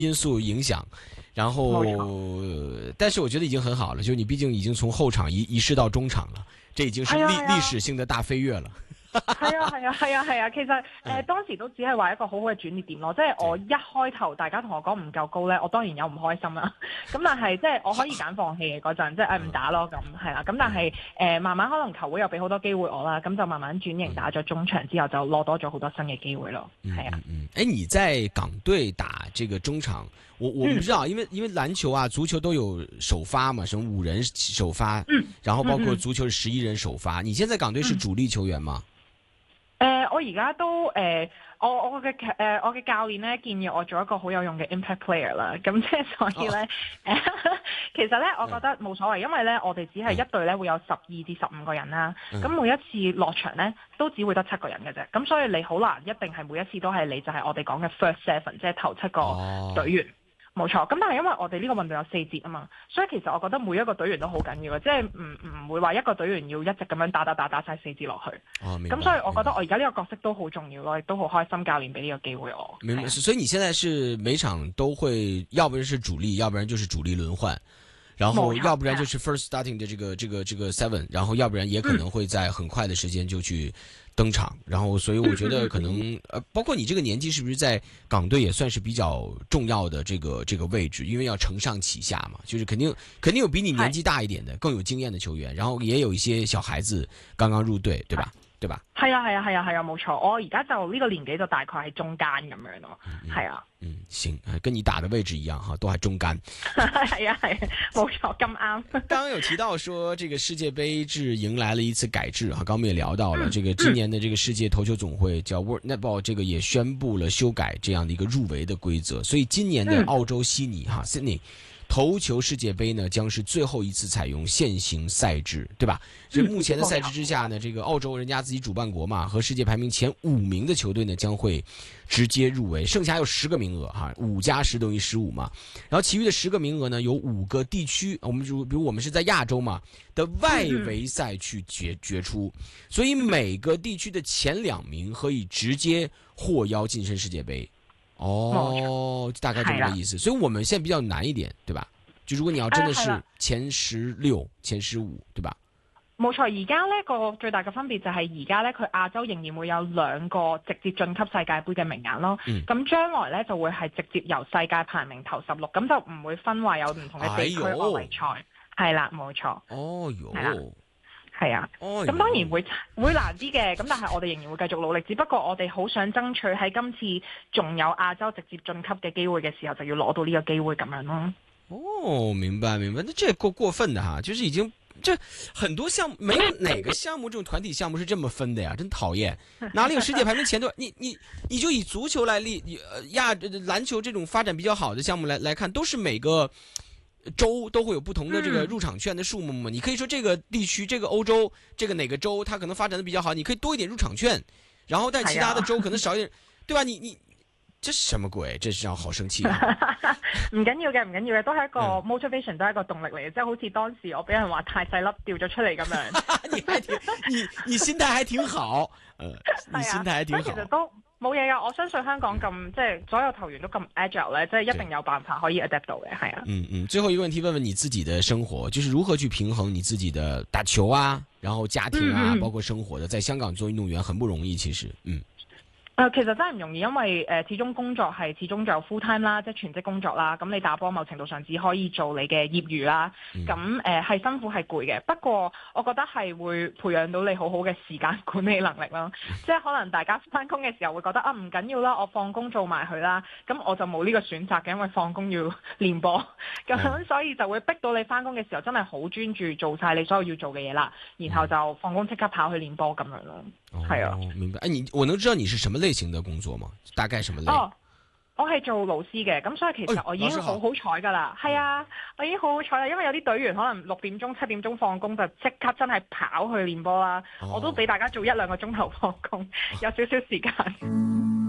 因素影响，然后，但是我觉得已經很好了，就是你畢竟已經從後場移師到中場了，這已經是歷史性的大飛躍了。 係啊，其實當時都只係話一個好好嘅轉捩點咯，即係我一開頭大家同我講唔夠高咧，我當然有唔開心啦。咁但係即係我可以揀放棄嘅嗰陣，即係唔打咯咁係啦。咁但係慢慢可能球會又俾好多機會我啦，咁就慢慢轉型打咗中場之後，就攞多咗好多新嘅機會咯。係啊。 你在港隊打這個中場，我不知道，因為籃球啊、足球都有首發嘛，什麼5人首發，然後包括足球是11人首發。你現在港隊是主力球員嗎？ 我而家都我嘅教練咧建議我做一個好有用嘅 impact player 啦，咁即係所以咧其實咧我覺得冇所謂，因為咧我哋只係一隊咧會有12至15個人啦，咁每一次落場咧都只會得7個人嘅啫，咁所以你好難一定係每一次都係你就係我哋講嘅 first 7，即係頭7個隊員。冇錯，咁但係因為我哋呢個運動有4節啊嘛，所以其實我覺得每一個隊員都好緊要嘅，即係唔會話一個隊員要一直咁樣打晒4節落去。咁所以我覺得我而家呢個角色都好重要咯，亦都好開心教練俾呢個機會我。 明白，所以你現在是每場都會，要不然是主力，要不然就是主力輪換，然後要不然就是 first starting 的這個 7，然後要不然也可能會在很快的時間就去登場，然後所以我覺得可能包括你這個年紀是不是在港隊也算是比較重要的這個位置，因為要承上啟下嘛，就是肯定有比你年紀大一點的更有經驗的球員，然後也有一些小孩子剛剛入隊，對吧？對吧？ 係啊，冇錯，我而家就呢個年紀就大概係中間咁樣咯，係啊。 行，跟你打的位置一樣哈，都係中間。 係啊，冇錯，咁啱。 剛剛有提到說，這個世界杯制迎來了一次改制哈，剛剛我們也聊到了，這個今年的這個世界頭球總會叫 World Netball，這個也宣布了修改這樣的一個入圍的規則，所以今年的澳洲悉尼哈 Sydney 頭球世界杯呢，將是最後一次採用現行賽制，對吧？所以目前的賽制之下呢，這個澳洲人家自己主辦國嘛，和世界排名前5名的球隊呢，將會直接入圍，剩下有10個名額哈，5加10等於15嘛。然後其餘的10個名額呢，有5個地區，我們比如我們是在亞洲嘛的外圍賽去決出，所以每個地區的前2名可以直接獲邀晉身世界杯。大概這麼個意思，所以我們現在比較難一點，對吧？就如果你要真的是前16、前15，對吧？ 冇錯，而家呢個最大嘅分別就係而家呢，佢亞洲仍然會有2個直接晉級世界盃嘅名額咯。咁將來呢，就會係直接由世界排名頭16，咁就唔會分話有唔同嘅地區外圍賽。係啦，冇錯。係啊，咁當然會難啲嘅，咁但係我哋仍然會繼續努力，只不過我哋好想爭取喺今次仲有亞洲直接晉級嘅機會嘅時候，就要攞到呢個機會咁樣咯。 明白，那這過分的哈，就是已經這很多項目沒有哪個項目這種團體項目是這麼分的呀，真討厭。哪裡有世界排名前段？你就以足球來籃球這種發展比較好的項目來看，都是每個州都會有不同的這個入場券的數目嘛，你可以說這個地區、這個歐洲、這個哪個州它可能發展的比較好，你可以多一點入場券，然後但其他的州可能少一點，對吧？你這什麼鬼？這是讓好生氣。 唔緊要嘅，都係一個 motivation，都係一個動力嚟嘅，即係好似當時我俾人話太細粒掉咗出嚟咁樣。 你心態還挺好，你心態還挺好。 其實都冇嘢噶，我相信香港咁即係所有球員都咁 agile 咧，即係一定有辦法可以 adapt 到嘅，係啊。 最後一個問題，問問你自己的生活，就是如何去平衡你自己的打球啊，然後家庭啊，包括生活的，在香港做運動員很不容易，其實。 其實真係唔容易，因為始終工作係始終就 full time 啦，即係全職工作啦。咁你打波某程度上只可以做你嘅業餘啦。咁係辛苦係攰嘅，不過我覺得係會培養到你好好嘅時間管理能力咯。即係可能大家返工嘅時候會覺得唔緊要啦，我放工做埋佢啦。咁我就冇呢個選擇嘅，因為放工要練波。咁所以就會逼到你返工嘅時候真係好專注做晒你所有要做嘅嘢啦，然後就放工即刻跑去練波咁樣咯。係啊， 明白。我能知道你是什麼類型的工作嗎？大概什麼類？ 我係做老師嘅，咁所以其實我已經好好彩噶啦。係啊，我已經好好彩啦，因為有啲隊員可能6點鐘、7點鐘放工就即刻真係跑去練波啦。我都俾大家做1-2個鐘頭放工，有少少時間。